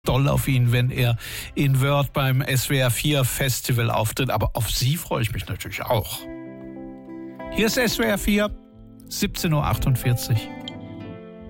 doll auf ihn, wenn er in Wörth beim SWR 4 Festival auftritt. Aber auf Sie freue ich mich natürlich auch. Hier ist SWR 4, 17:48 Uhr.